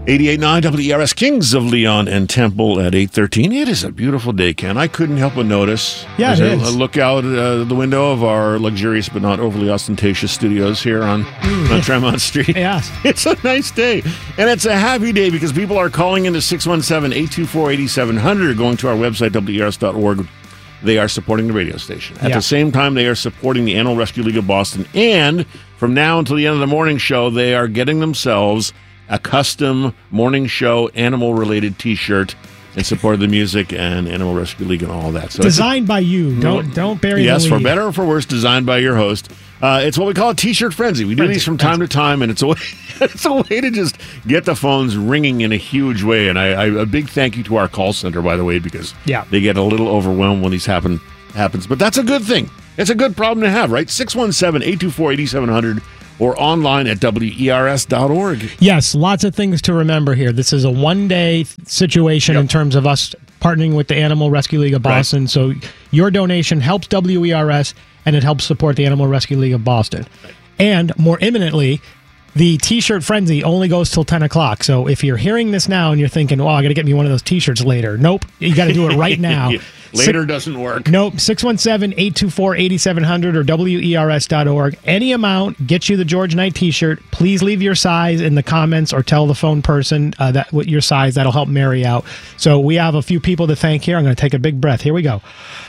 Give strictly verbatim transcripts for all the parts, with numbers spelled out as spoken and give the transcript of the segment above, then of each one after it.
eighty-eight point nine W E R S, Kings of Leon and Temple at eight thirteen. It is a beautiful day, Ken. I couldn't help but notice. Yeah, as it I, is. I look out uh, the window of our luxurious but not overly ostentatious studios here on, mm. on Tremont Street. Yes. It's a nice day. And it's a happy day because people are calling into six one seven, eight two four, eight seven zero zero, going to our website, W E R S dot org. They are supporting the radio station. At yeah. the same time, they are supporting the Animal Rescue League of Boston. And from now until the end of the morning show, they are getting themselves a custom morning show animal-related T-shirt in support of the music and Animal Rescue League and all that. So designed a, by you. Don't don't bury yes, the lead. lead. For better or for worse, designed by your host. Uh, it's what we call a T-shirt frenzy. We do Frenzy, these from frenzy. time to time, and it's a way, it's a way to just get the phones ringing in a huge way. And I, I a big thank you to our call center, by the way, because yeah. they get a little overwhelmed when these happen happens. But that's a good thing. It's a good problem to have, right? six one seven, eight two four, eight seven zero zero or online at W E R S dot org. Yes, lots of things to remember here. This is a one-day situation yep. in terms of us partnering with the Animal Rescue League of Boston. Right. So your donation helps W E R S, and it helps support the Animal Rescue League of Boston. Right. And more imminently, the T-shirt frenzy only goes till ten o'clock. So if you're hearing this now and you're thinking, oh, I got to get me one of those T-shirts later. Nope, you got to do it right now. yeah. Later Six, doesn't work. Nope, six one seven, eight two four, eight seven zero zero or W E R S dot org. Any amount gets you the George Knight T-shirt. Please leave your size in the comments or tell the phone person uh, that what your size. That'll help Mary out. So we have a few people to thank here. I'm going to take a big breath. Here we go.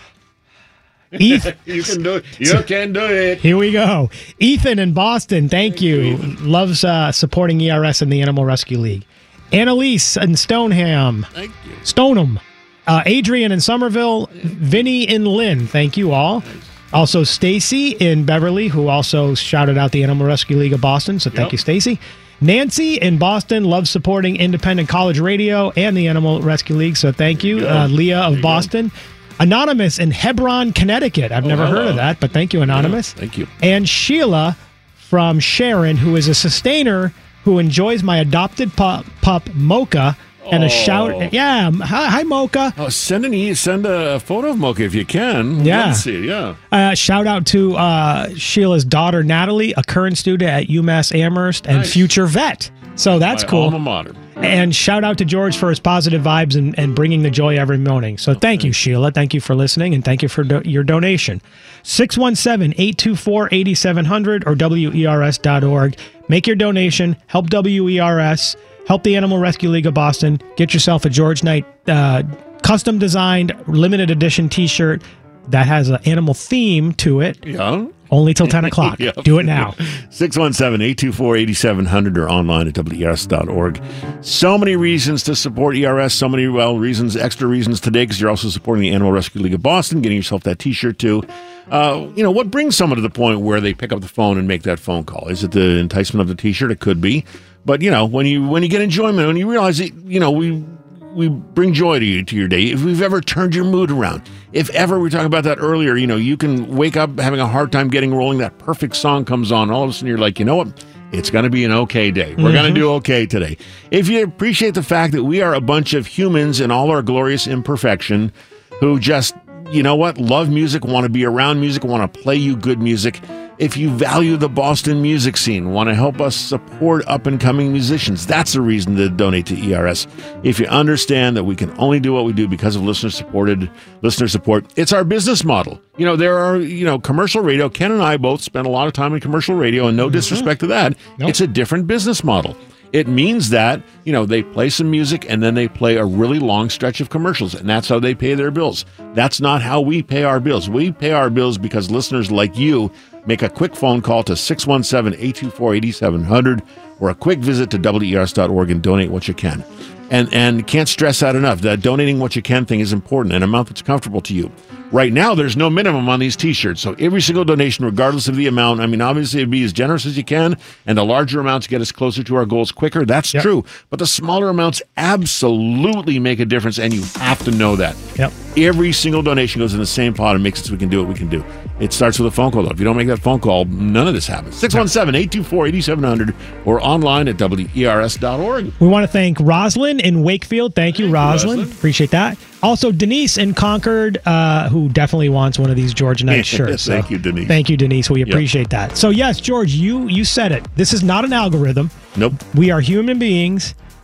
Ethan, you can do it. You can do it. Here we go. Ethan in Boston, thank, thank you. you. Loves uh, supporting E R S and the Animal Rescue League. Annalise in Stoneham. Thank you. Stoneham. Uh, Adrian in Somerville. Vinny in Lynn. Thank you all. Nice. Also Stacy in Beverly, who also shouted out the Animal Rescue League of Boston. So thank yep. you, Stacy. Nancy in Boston loves supporting independent college radio and the Animal Rescue League. So thank you. you uh, Leah of Boston. Go. Anonymous in Hebron, Connecticut. I've oh, never hello. heard of that, but thank you, Anonymous. Yeah, thank you. And Sheila from Sharon, who is a sustainer who enjoys my adopted pup, pup Mocha, and oh. a shout. Yeah, hi, hi Mocha. Oh, send an e, send a photo of Mocha if you can. Yeah, let's see. Yeah. Uh, shout out to uh, Sheila's daughter Natalie, a current student at UMass Amherst and nice. future vet. So that's my cool. Alma mater. And shout out to George for his positive vibes and, and bringing the joy every morning. So okay. thank you, Sheila. Thank you for listening, and thank you for do- your donation. six one seven, eight two four, eight seven zero zero or W E R S dot org. Make your donation. Help W E R S. Help the Animal Rescue League of Boston. Get yourself a George Knight uh, custom-designed, limited edition T-shirt that has an animal theme to it. Yeah. Only till ten o'clock. Yep. Do it now. six one seven, eight two four, eight seven zero zero or online at W E R S dot org. So many reasons to support E R S. So many, well, reasons, extra reasons today, because you're also supporting the Animal Rescue League of Boston, getting yourself that T-shirt too. Uh, you know, what brings someone to the point where they pick up the phone and make that phone call? Is it the enticement of the T-shirt? It could be. But, you know, when you when you get enjoyment, when you realize that, you know, we we bring joy to you, to your day, if we've ever turned your mood around, if ever, we were talking about that earlier, you know, you can wake up having a hard time getting rolling, that perfect song comes on, and all of a sudden you're like, you know what? It's going to be an okay day. We're mm-hmm. going to do okay today. If you appreciate the fact that we are a bunch of humans in all our glorious imperfection who just, you know what, love music, want to be around music, want to play you good music. If you value the Boston music scene, want to help us support up-and-coming musicians, that's a reason to donate to E R S. If you understand that we can only do what we do because of listener-supported listener support, it's our business model. You know, there are, you know, commercial radio. Ken and I both spend a lot of time in commercial radio, and no mm-hmm. disrespect to that. Nope. It's a different business model. It means that, you know, they play some music and then they play a really long stretch of commercials, and that's how they pay their bills. That's not how we pay our bills. We pay our bills because listeners like you make a quick phone call to six one seven, eight two four, eight seven zero zero or a quick visit to W E R S dot org and donate what you can. And and can't stress that enough. That donating what you can thing is important, an amount that's comfortable to you. Right now, there's no minimum on these T-shirts, so every single donation, regardless of the amount, I mean, obviously, it'd be as generous as you can, and the larger amounts get us closer to our goals quicker. That's yep. true. But the smaller amounts absolutely make a difference, and you have to know that. Yep. Every single donation goes in the same pot and makes it so we can do what we can do. It starts with a phone call, though. If you don't make that phone call, none of this happens. six one seven, eight two four, eight seven zero zero or online at W E R S dot org. We want to thank Roslyn in Wakefield. Thank you, thank Roslyn. Roslyn. Appreciate that. Also, Denise in Concord, uh, who definitely wants one of these George Knight shirts. Thank so. you, Denise. Thank you, Denise. We appreciate yep. that. So, yes, George, you you said it. This is not an algorithm. Nope. We are human beings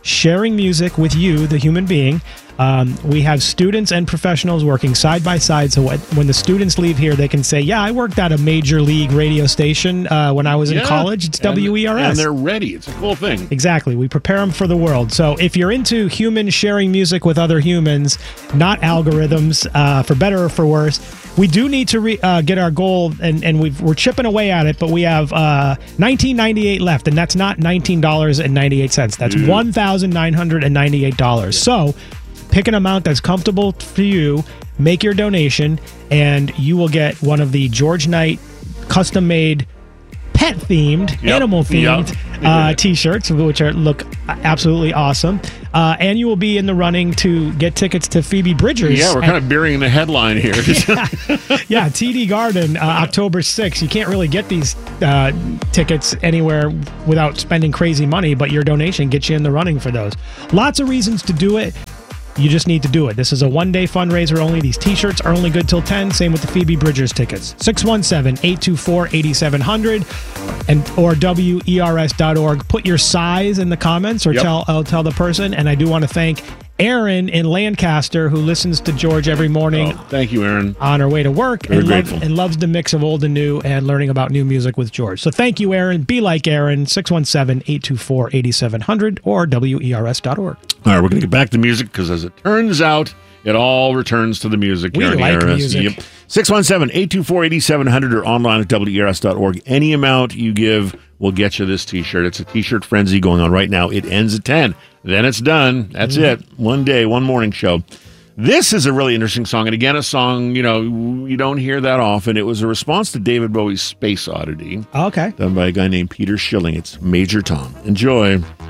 sharing music with you, the human being. Um, we have students and professionals working side by side, so when, when the students leave here, they can say, yeah, I worked at a major league radio station uh, when I was in Yeah, college. It's and- W E R S. And they're ready. It's a cool thing. Exactly. We prepare them for the world. So if you're into humans sharing music with other humans, not algorithms, uh, for better or for worse, we do need to re- uh, get our goal, and, and we've, we're chipping away at it, but we have uh, nineteen ninety-eight left, and that's not nineteen ninety-eight. That's Dude. one thousand nine hundred ninety-eight dollars. So pick an amount that's comfortable for you, make your donation, and you will get one of the George Knight custom-made pet-themed, Yep. animal-themed Yep. uh, t-shirts, which are look absolutely awesome. Uh, and you will be in the running to get tickets to Phoebe Bridgers. Yeah, we're kind of burying the headline here. Yeah, T D Garden, uh, October sixth. You can't really get these uh, tickets anywhere without spending crazy money, but your donation gets you in the running for those. Lots of reasons to do it. You just need to do it. This is a one-day fundraiser only. These t-shirts are only good till ten. Same with the Phoebe Bridgers tickets. six one seven, eight two four, eight seven zero zero and or W E R S dot org. Put your size in the comments or Yep. tell I'll tell the person. And I do want to thank Aaron in Lancaster, who listens to George every morning Oh, thank you, Aaron. on her way to work Very and, love, grateful. and loves the mix of old and new and learning about new music with George. So thank you, Aaron. Be like Aaron, six one seven, eight two four, eight seven zero zero or W E R S dot org. All right, we're going to get back to music because, as it turns out, it all returns to the music. We here on like E R S. music. Yep. six one seven, eight two four, eight seven zero zero or online at W E R S dot org. Any amount you give will get you this T-shirt. It's a T-shirt frenzy going on right now. It ends at ten. Then it's done. That's Mm-hmm. it. One day, one morning show. This is a really interesting song. And again, a song, you know, you don't hear that often. It was a response to David Bowie's Space Oddity, Okay. done by a guy named Peter Schilling. It's Major Tom. Enjoy.